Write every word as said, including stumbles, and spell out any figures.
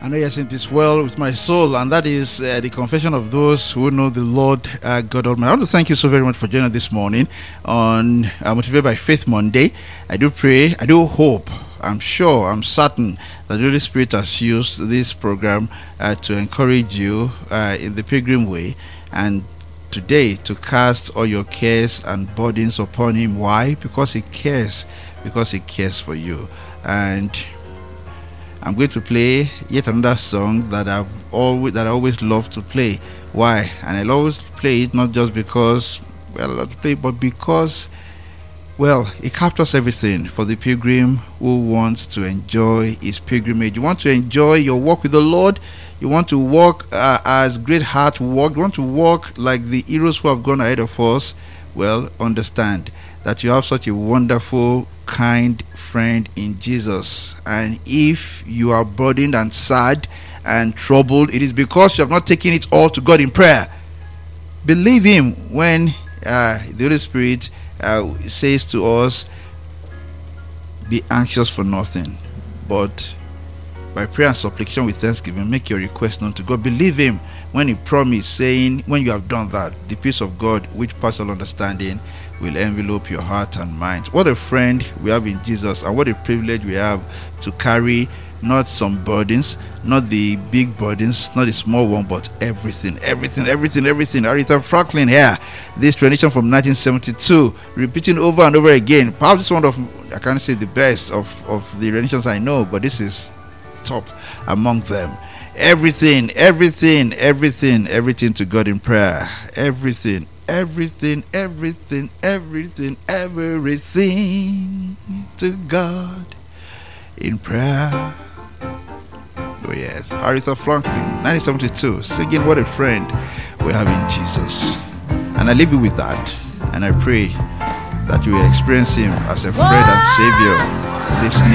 I know yes, it is well with my soul, and that is uh, the confession of those who know the Lord uh, God Almighty. I want to thank you so very much for joining us this morning on uh, Motivated by Faith Monday. I do pray, I do hope, I'm sure, I'm certain that the Holy Spirit has used this program uh, to encourage you uh, in the pilgrim way, and today to cast all your cares and burdens upon Him. Why? Because He cares, because He cares for you. And I'm going to play yet another song that I've always that I always love to play. Why? And I'll always play it not just because, well, I love to play it, but because, well, it captures everything for the pilgrim who wants to enjoy his pilgrimage. You want to enjoy your walk with the Lord. You want to walk uh, as great heart walk. You want to walk like the heroes who have gone ahead of us. Well, understand that you have such a wonderful, kind friend in Jesus. And if you are burdened and sad and troubled, it is because you have not taken it all to God in prayer. Believe Him when uh, the Holy Spirit uh, says to us, be anxious for nothing, but by prayer and supplication with thanksgiving, make your request known to God. Believe Him when He promised, saying, when you have done that, the peace of God, which passes all understanding, will envelope your heart and mind. What a friend we have in Jesus, and what a privilege we have to carry not some burdens, not the big burdens, not the small one, but everything, everything, everything, everything. Aretha Franklin here, this tradition from nineteen seventy-two, repeating over and over again. Perhaps it's one of, I can't say the best of, of the renditions I know, but this is top among them. Everything, everything, everything, everything to God in prayer. Everything, everything, everything, everything, everything to God in prayer. Oh yes, Aretha Franklin, nineteen seventy-two, singing What a Friend We Have in Jesus. And I leave you with that, and I pray that you will experience Him as a friend and Savior this new